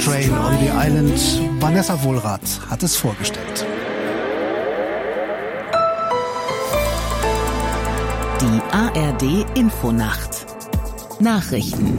Train on the Island. Vanessa Wohlrath hat es vorgestellt. Die ARD Infonacht. Nachrichten.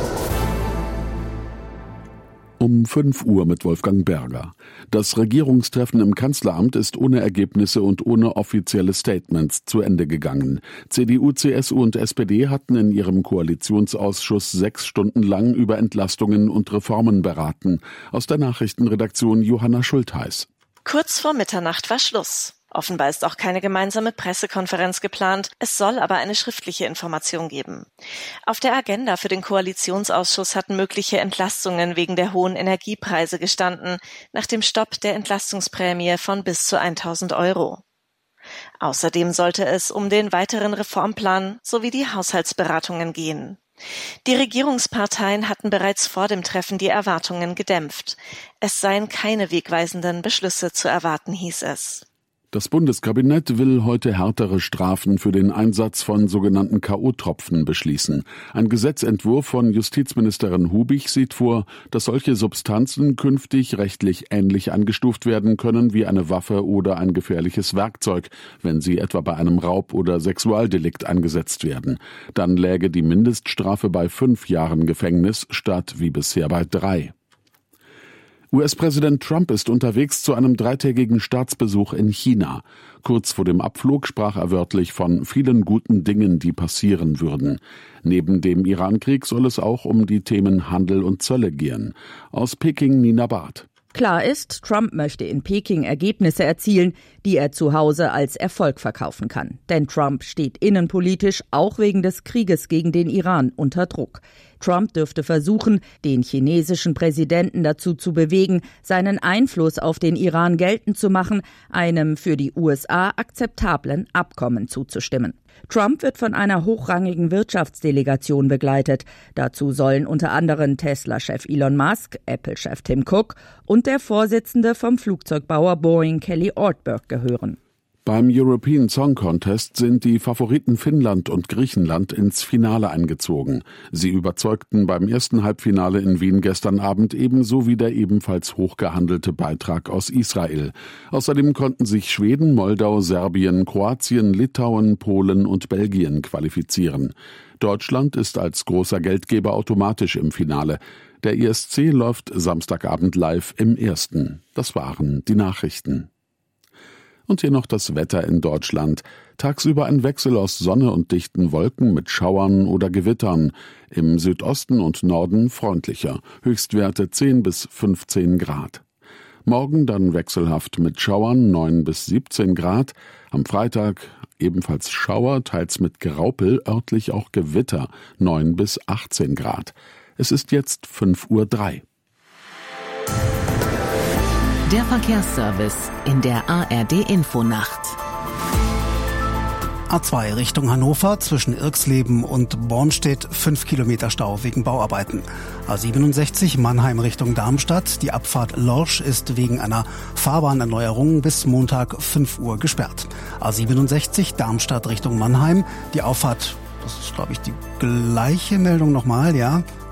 Um 5 Uhr mit Wolfgang Berger. Das Regierungstreffen im Kanzleramt ist ohne Ergebnisse und ohne offizielle Statements zu Ende gegangen. CDU, CSU und SPD hatten in ihrem Koalitionsausschuss 6 Stunden lang über Entlastungen und Reformen beraten. Aus der Nachrichtenredaktion Johanna Schultheiß. Kurz vor Mitternacht war Schluss. Offenbar ist auch keine gemeinsame Pressekonferenz geplant. Es soll aber eine schriftliche Information geben. Auf der Agenda für den Koalitionsausschuss hatten mögliche Entlastungen wegen der hohen Energiepreise gestanden, nach dem Stopp der Entlastungsprämie von bis zu 1.000 €. Außerdem sollte es um den weiteren Reformplan sowie die Haushaltsberatungen gehen. Die Regierungsparteien hatten bereits vor dem Treffen die Erwartungen gedämpft. Es seien keine wegweisenden Beschlüsse zu erwarten, hieß es. Das Bundeskabinett will heute härtere Strafen für den Einsatz von sogenannten K.O.-Tropfen beschließen. Ein Gesetzentwurf von Justizministerin Hubig sieht vor, dass solche Substanzen künftig rechtlich ähnlich eingestuft werden können wie eine Waffe oder ein gefährliches Werkzeug, wenn sie etwa bei einem Raub- oder Sexualdelikt eingesetzt werden. Dann läge die Mindeststrafe bei 5 Jahren Gefängnis statt wie bisher bei 3. US-Präsident Trump ist unterwegs zu einem 3-tägigen Staatsbesuch in China. Kurz vor dem Abflug sprach er wörtlich von vielen guten Dingen, die passieren würden. Neben dem Irankrieg soll es auch um die Themen Handel und Zölle gehen. Aus Peking Nina Barth. Klar ist, Trump möchte in Peking Ergebnisse erzielen, die er zu Hause als Erfolg verkaufen kann. Denn Trump steht innenpolitisch auch wegen des Krieges gegen den Iran unter Druck. Trump dürfte versuchen, den chinesischen Präsidenten dazu zu bewegen, seinen Einfluss auf den Iran geltend zu machen, einem für die USA akzeptablen Abkommen zuzustimmen. Trump wird von einer hochrangigen Wirtschaftsdelegation begleitet. Dazu sollen unter anderem Tesla-Chef Elon Musk, Apple-Chef Tim Cook und der Vorsitzende vom Flugzeugbauer Boeing Kelly Ortberg gehören. Beim European Song Contest sind die Favoriten Finnland und Griechenland ins Finale eingezogen. Sie überzeugten beim ersten Halbfinale in Wien gestern Abend ebenso wie der ebenfalls hochgehandelte Beitrag aus Israel. Außerdem konnten sich Schweden, Moldau, Serbien, Kroatien, Litauen, Polen und Belgien qualifizieren. Deutschland ist als großer Geldgeber automatisch im Finale. Der ESC läuft Samstagabend live im Ersten. Das waren die Nachrichten. Und hier noch das Wetter in Deutschland. Tagsüber ein Wechsel aus Sonne und dichten Wolken mit Schauern oder Gewittern. Im Südosten und Norden freundlicher. Höchstwerte 10 bis 15 Grad. Morgen dann wechselhaft mit Schauern 9 bis 17 Grad. Am Freitag ebenfalls Schauer, teils mit Graupel, örtlich auch Gewitter 9 bis 18 Grad. Es ist jetzt 5:03 Uhr. Der Verkehrsservice in der ARD Infonacht. A2 Richtung Hannover zwischen Irxleben und Bornstedt 5 Kilometer Stau wegen Bauarbeiten. A67 Mannheim Richtung Darmstadt. Die Abfahrt Lorsch ist wegen einer Fahrbahnerneuerung bis Montag 5 Uhr gesperrt. A67 Darmstadt Richtung Mannheim. Die Auffahrt, das ist glaube ich die gleiche Meldung nochmal, ja.